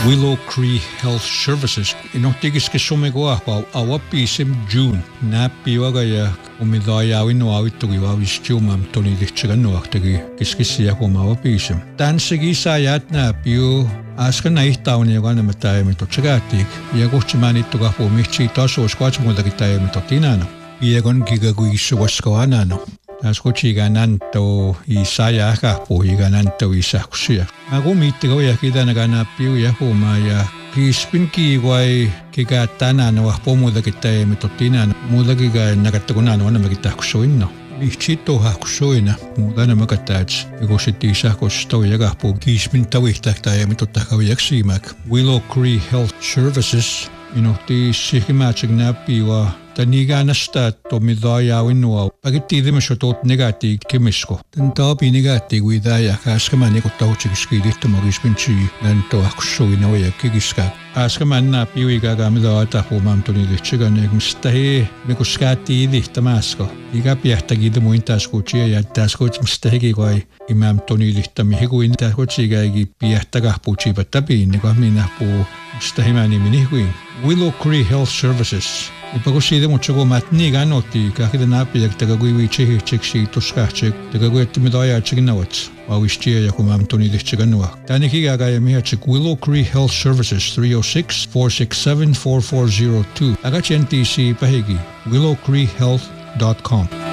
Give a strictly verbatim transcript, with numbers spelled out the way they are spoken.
Willow Creek Health Services. Ino tigis ke somego pa awapi sim June. Na piwaga ya umidaya wino awitu giwa wistumam toni dichigano aktegi kiskisia ko mawapi sim. Dan segi sayat na piu aska na ihtauni gana mataye mito chagatik. Ya gochmani to gapo michi taso squatch mo da kitaye mito tinano. Iegon giga guisu waskoanano. Askochi gananto isaya kapo gananto isakusia. Ako mitigo ya kita nagana piu ya homa ya kispin ki guay kika tana no apomo da kita metotina muda kiga nagataguna no na magita kusoino. Ichito ha kusoina muda na magatach. Ego sitisa ko sto ya kapo kispin tawita ta metotaka yaksimak. Willow Creek Health Services inokti sikimachigna piwa Taniga na sta to midaya winua pagiti de meshotot negati kemisko tanta bi negati widaya kaskamani ko tawchigski dito magisminchi nanto aksho inawe kigiska askamana piwiga gamida ta po mamtoni de chigane mstahi mikuskati di tamasko iga piahtagi de muinta skuchia ya tasko mstahi goi imam toni di tamihigu inta kochiga gi piahtaga puchi batabi nego mina po mstahimani minihgu Willow Creek Health Services Ipagosi mucho go matni ganoti kakida napi yak tagagui wichi chiksi tuskachik tagagui timidaya chignawats awishtia yakumam toni dichganwa taniki gaga yami chik Willow Creek Health Services three oh six, four six seven, four four zero two agachntc pahigi willow creek health dot com